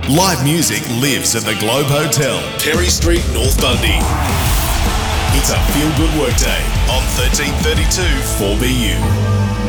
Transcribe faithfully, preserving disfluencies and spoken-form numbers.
Live music lives at the Globe Hotel, Perry Street, North Bundy. It's a feel-good workday on thirteen thirty-two four B U.